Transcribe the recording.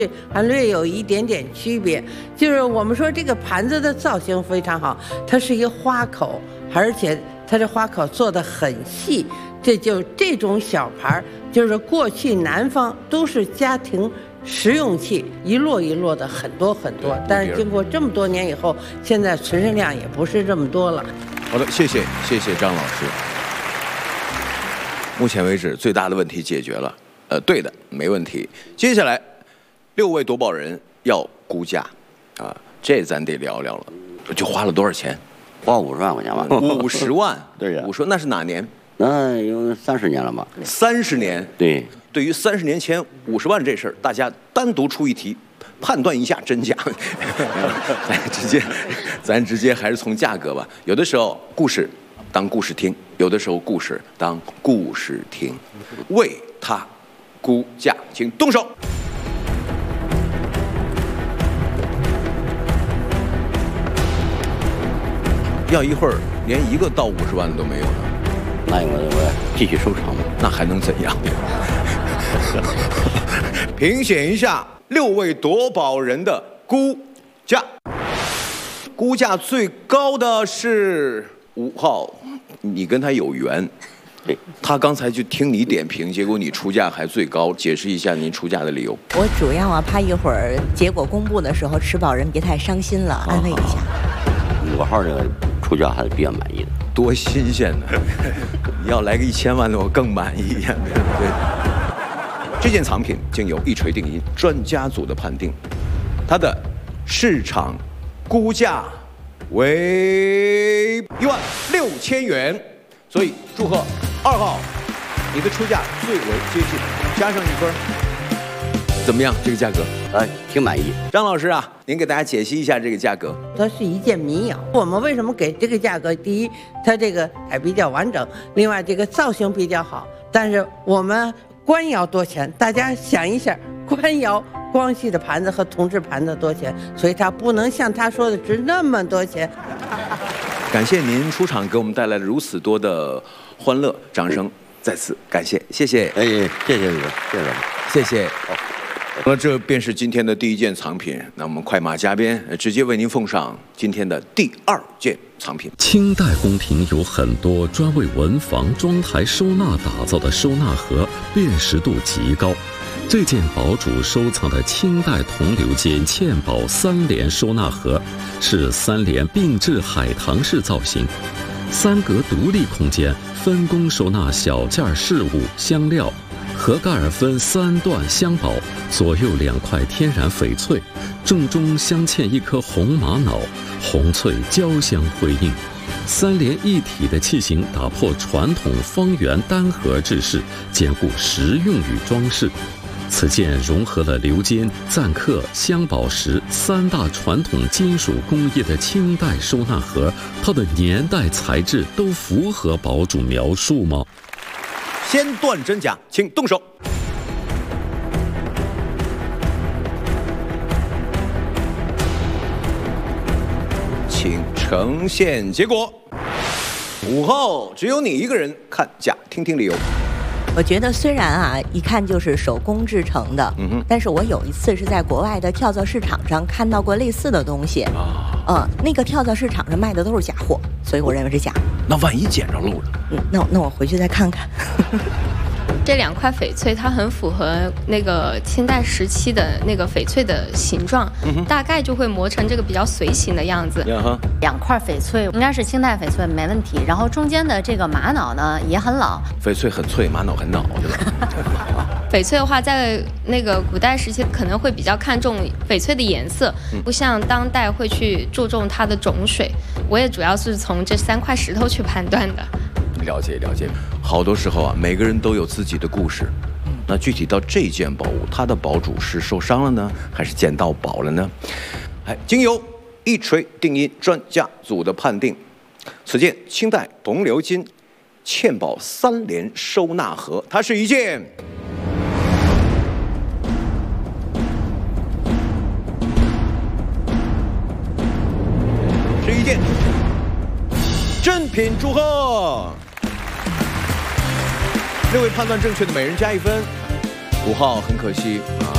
还略有一点点区别，就是我们说这个盘子的造型非常好，它是一个花口，而且它这花口做得很细，这种小盘，就是过去南方都是家庭实用器，一摞一摞的很多很多，但是经过这么多年以后，现在存剩量也不是这么多了。 好的，谢谢张老师。目前为止最大的问题解决了，对的，没问题。接下来6位夺宝人要估价啊，这咱得聊聊了。就花了多少钱？ 花50万块钱吧。 50万？ 对呀。 50万那是哪年？ 那有30年了吧 ？30年。 对。 对于30年前50万这事儿，大家单独出一题，判断一下真假。咱直接还是从价格吧。有的时候故事当故事听，有的时候故事当故事听。为他估价，请动手。要一会儿连一个到50万的都没有呢， 那我继续收藏吧。 那还能怎样？评选一下6位夺宝人的估价。估价最高的是5号，你跟他有缘。 对， 他刚才就听你点评，结果你出价还最高，解释一下您出价的理由。 我主要怕一会儿结果公布的时候，持宝人别太伤心了，安慰一下。 5号这个出价还是比较满意的。 多新鲜呢！你要来个1000万的，我更满意呀。对，这件藏品经由一锤定音专家组的判定，它的市场估价为16000元。所以祝贺2号，你的出价最为接近，加上1分，怎么样？这个价格？ 挺满意。 张老师啊，您给大家解析一下这个价格。 它是一件民谣，我们为什么给这个价格？第一，它这个还比较完整；另外，这个造型比较好。但是我们官窑多钱？大家想一下，官窑光绪的盘子和同治盘子多钱？所以它不能像他说的值那么多钱。 感谢您出场，给我们带来了如此多的欢乐，掌声再次感谢，谢谢。 谢谢你们， 谢谢。那这便是今天的第1件藏品，那我们快马加鞭，直接为您奉上今天的第2件藏品。 清代宫廷有很多专为文房装台收纳打造的收纳盒，辨识度极高。这件宝主收藏的清代铜鎏金嵌宝3联收纳盒，是3联并置海棠式造型，3格独立空间，分工收纳小件饰物、香料。盒盖儿分3段镶宝，左右2块天然翡翠，正中镶嵌1颗红玛瑙，红翠交相辉映。3联一体的器型打破传统方圆单盒制式，兼顾实用与装饰。此件融合了鎏金、錾刻、镶宝石3大传统金属工艺的清代收纳盒，它的年代、材质都符合宝主描述吗？ 先断真假，请动手。请呈现结果。5号，只有你一个人看假，听听理由。 我觉得虽然啊，一看就是手工制成的，但是我有一次是在国外的跳蚤市场上看到过类似的东西，那个跳蚤市场上卖的都是假货，所以我认为是假。 那万一捡着漏了？ 那我回去再看看。 这2块翡翠它很符合那个清代时期的那个翡翠的形状，大概就会磨成这个比较随形的样子。 2块翡翠应该是清代翡翠，没问题。然后中间的这个玛瑙呢也很老， 翡翠很脆，玛瑙很老，对吧？ 翡翠的话，在那个古代时期可能会比较看重翡翠的颜色，不像当代会去注重它的种水。我也主要是从这3块石头去判断的。 了解。好多时候啊，每个人都有自己的故事。那具体到这件宝物，它的宝主是受伤了呢，还是捡到宝了呢？经由一锤定音专家组的判定，此件清代铜鎏金嵌宝3联收纳盒，它是一件真品，祝贺！6位判断正确的每人加1分。5号很可惜啊，